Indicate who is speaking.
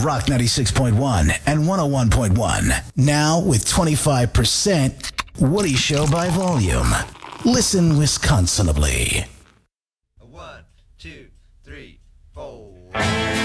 Speaker 1: Rock 96.1 and 101.1. Now with 25% Woody Show by volume. Listen Wisconsinably.